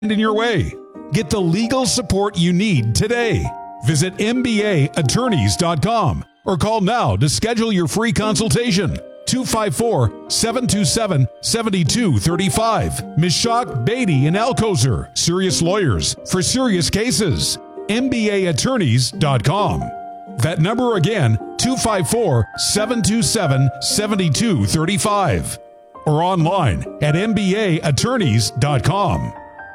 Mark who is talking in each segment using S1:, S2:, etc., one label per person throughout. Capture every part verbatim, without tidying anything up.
S1: in your way. Get the legal support you need today. Visit M B A attorneys dot com or call now to schedule your free consultation. two five four, seven two seven, seven two three five. Mishak, Beatty, and Alcozer, serious lawyers for serious cases. M B A attorneys dot com. That number again, two five four, seven two seven, seven two three five. Or online at M B A attorneys dot com.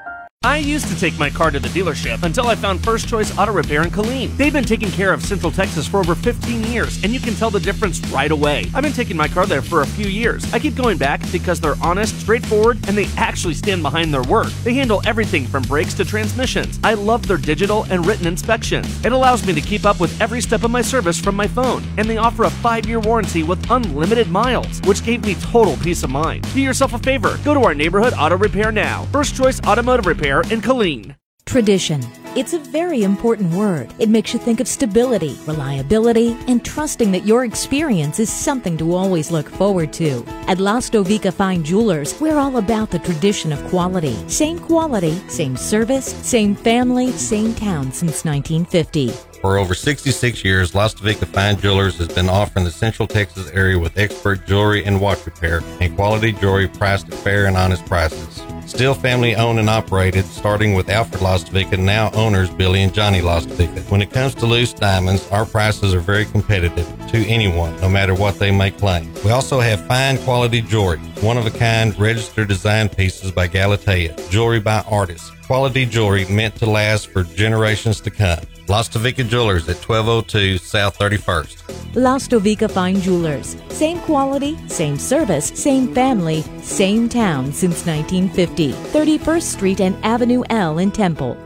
S2: I used to take my car to the dealership until I found First Choice Auto Repair in Killeen. They've been taking care of Central Texas for over fifteen years, and you can tell the difference right away. I've been taking my car there for a few years. I keep going back because they're honest, straightforward, and they actually stand behind their work. They handle everything from brakes to transmissions. I love their digital and written inspections. It allows me to keep up with every step of my service from my phone, and they offer a five-year warranty with unlimited miles, which gave me total peace of mind. Do yourself a favor. Go to our neighborhood auto repair now. First Choice Automotive Repair in Killeen.
S3: Tradition. It's a very important word. It makes you think of stability, reliability, and trusting that your experience is something to always look forward to. At Lastovica Fine Jewelers, we're all about the tradition of quality. Same quality, same service, same family, same town since nineteen fifty.
S4: For over sixty-six years, Lastovica Fine Jewelers has been offering the Central Texas area with expert jewelry and watch repair and quality jewelry priced at fair and honest prices. Still family owned and operated, starting with Alfred Lastovica, now owners Billy and Johnny Lastovica. When it comes to loose diamonds, our prices are very competitive to anyone, no matter what they may claim. We also have fine quality jewelry, one-of-a-kind registered design pieces by Galatea, jewelry by artists, quality jewelry meant to last for generations to come. Lastovica Jewelers at twelve oh two South thirty-first.
S3: Lastovica Fine Jewelers. Same quality, same service, same family, same town since nineteen fifty. thirty-first Street and Avenue L in Temple.